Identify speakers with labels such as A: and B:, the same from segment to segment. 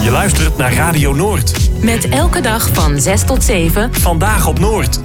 A: Je luistert naar Radio Noord.
B: Met elke dag van 6 tot 7.
A: Vandaag op Noord.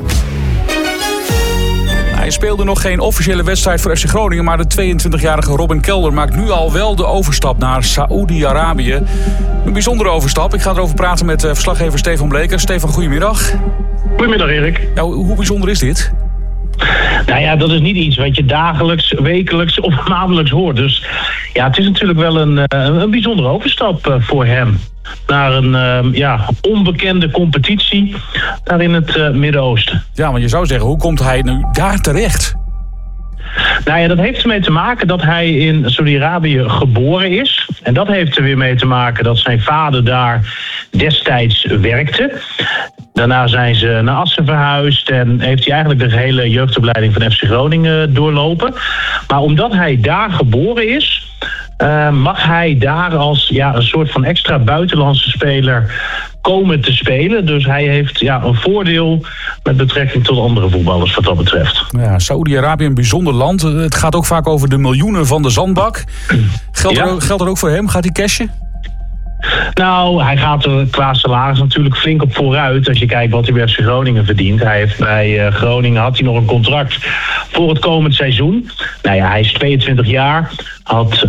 C: Hij speelde nog geen officiële wedstrijd voor FC Groningen, maar de 22-jarige Robin Kelder maakt nu al wel de overstap naar Saoedi-Arabië. Een bijzondere overstap. Ik ga erover praten met verslaggever Stefan Bleker. Stefan, goedemiddag.
D: Goedemiddag, Erik.
C: Ja, hoe bijzonder is dit?
D: Nou ja, dat is niet iets wat je dagelijks, wekelijks of maandelijks hoort. Dus ja, het is natuurlijk wel een bijzondere overstap voor hem. Naar een onbekende competitie daar in het Midden-Oosten.
C: Ja, want je zou zeggen, hoe komt hij nu daar terecht?
D: Nou ja, dat heeft ermee te maken dat hij in Saudi-Arabië geboren is. En dat heeft er weer mee te maken dat zijn vader daar destijds werkte. Daarna zijn ze naar Assen verhuisd en heeft hij eigenlijk de gehele jeugdopleiding van FC Groningen doorlopen. Maar omdat hij daar geboren is, mag hij daar als een soort van extra buitenlandse speler komen te spelen. Dus hij heeft een voordeel met betrekking tot andere voetballers wat dat betreft.
C: Ja, Saoedi-Arabië, een bijzonder land. Het gaat ook vaak over de miljoenen van de zandbak. Geldt er ook voor hem? Gaat hij cashen?
D: Nou, hij gaat er qua salaris natuurlijk flink op vooruit. Als je kijkt wat hij bij FC Groningen verdient. Hij heeft bij Groningen had hij nog een contract voor het komend seizoen. Nou ja, hij is 22 jaar. Had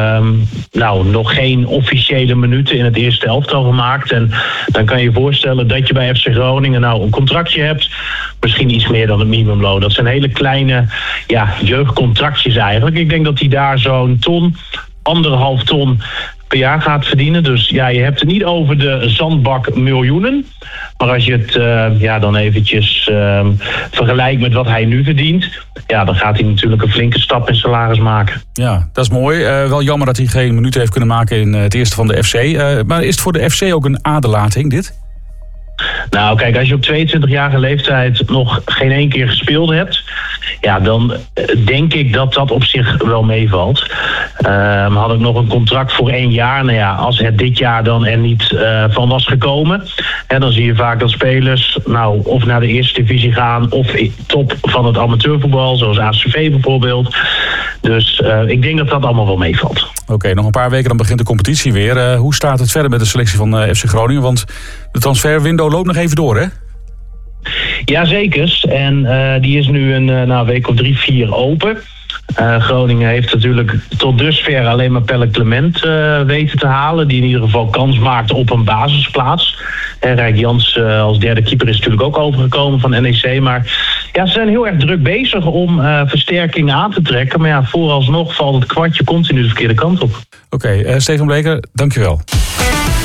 D: nog geen officiële minuten in het eerste elftal gemaakt. En dan kan je je voorstellen dat je bij FC Groningen een contractje hebt. Misschien iets meer dan het minimumloon. Dat zijn hele kleine jeugdcontractjes eigenlijk. Ik denk dat hij daar zo'n ton, 1,5 ton per jaar gaat verdienen. Dus ja, je hebt het niet over de zandbak miljoenen. Maar als je het dan eventjes vergelijkt met wat hij nu verdient, dan gaat hij natuurlijk een flinke stap in salaris maken. Ja,
C: dat is mooi. Wel jammer dat hij geen minuten heeft kunnen maken in het eerste van de FC. Maar is het voor de FC ook een aderlating, dit?
D: Nou, kijk, als je op 22-jarige leeftijd nog geen 1 keer gespeeld hebt, dan denk ik dat dat op zich wel meevalt. Had ik nog een contract voor 1 jaar. Nou ja, als het dit jaar dan er niet van was gekomen, dan zie je vaak dat spelers of naar de eerste divisie gaan of top van het amateurvoetbal, zoals ACV bijvoorbeeld. Dus ik denk dat dat allemaal wel meevalt.
C: Oké, nog een paar weken dan begint de competitie weer. Hoe staat het verder met de selectie van FC Groningen? Want de transferwindow loopt nog even door, hè?
D: Jazeker. En die is nu een week of 3-4 open. Groningen heeft natuurlijk tot dusver alleen maar Pelle Clement weten te halen. Die in ieder geval kans maakt op een basisplaats. En Rijk Jans als derde keeper is natuurlijk ook overgekomen van NEC. Maar ze zijn heel erg druk bezig om versterking aan te trekken. Maar vooralsnog valt het kwartje continu de verkeerde kant op.
C: Oké, Stefan Bleker, dankjewel.